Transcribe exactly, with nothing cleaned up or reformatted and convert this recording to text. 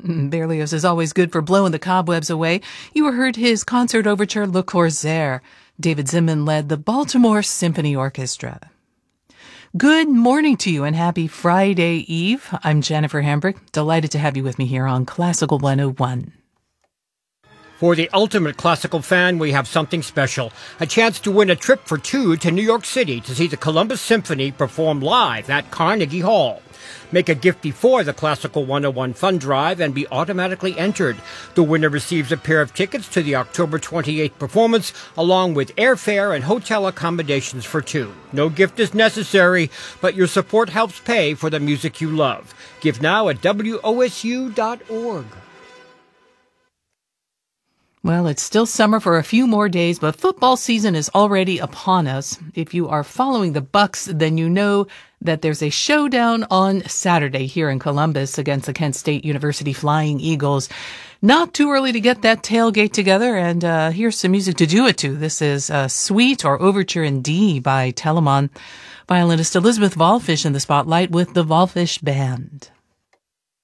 Berlioz is always good for blowing the cobwebs away. You heard his concert overture, Le Corsaire. David Zinman led the Baltimore Symphony Orchestra. Good morning to you and happy Friday Eve. I'm Jennifer Hambrick. Delighted to have you with me here on Classical one oh one. For the ultimate classical fan, we have something special. A chance to win a trip for two to New York City to see the Columbus Symphony perform live at Carnegie Hall. Make a gift before the Classical one oh one Fund Drive and be automatically entered. The winner receives a pair of tickets to the October twenty-eighth performance, along with airfare and hotel accommodations for two. No gift is necessary, but your support helps pay for the music you love. Give now at W O S U dot org. Well, it's still summer for a few more days, but football season is already upon us. If you are following the Bucks, then you know that there's a showdown on Saturday here in Columbus against the Kent State University Flying Eagles. Not too early to get that tailgate together, and uh, here's some music to do it to. This is uh, Suite or Overture in D by Telemann. Violinist Elizabeth Wallfisch in the spotlight with the Wallfisch Band.